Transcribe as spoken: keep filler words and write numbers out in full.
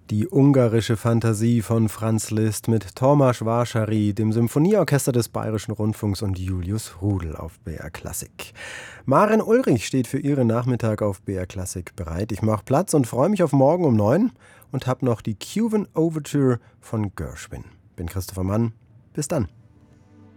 Die ungarische Fantasie von Franz Liszt mit Tomasz Vásáry, dem Symphonieorchester des Bayerischen Rundfunks und Julius Rudel auf B R Klassik. Maren Ulrich steht für ihren Nachmittag auf B R Klassik bereit. Ich mache Platz und freue mich auf morgen um neun und habe noch die Coven Overture von Gershwin. Bin Christopher Mann. Bis dann.